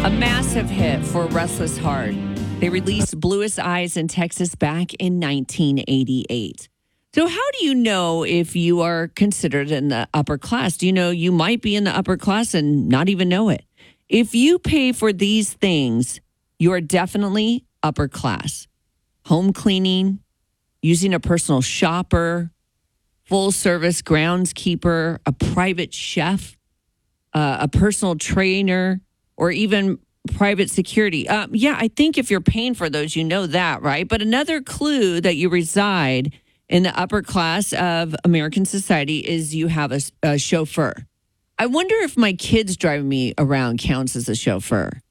A massive hit for Restless Heart. They released Bluest Eyes in Texas back in 1988. So how do you know if you are considered in the upper class? Do you know you might be in the upper class and not even know it? If you pay for these things, you are definitely upper class. Home cleaning, using a personal shopper, full service groundskeeper, a private chef, a personal trainer, or even private security. I think if you're paying for those, you know that, right? But another clue that you reside in the upper class of American society is you have a chauffeur. I wonder if my kids driving me around counts as a chauffeur.